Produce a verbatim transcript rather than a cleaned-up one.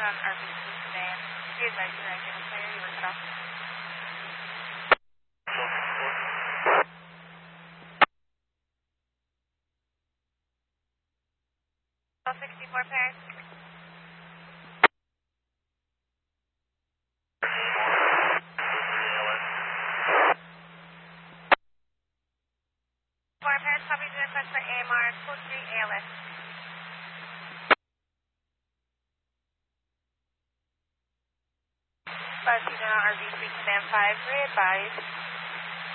on R B C today. Be advised you're regular clear. You were cut off. sixty-four pairs. Four pairs, copy the request for A M R, code three A L S. Five season on R V C command five, re-advise.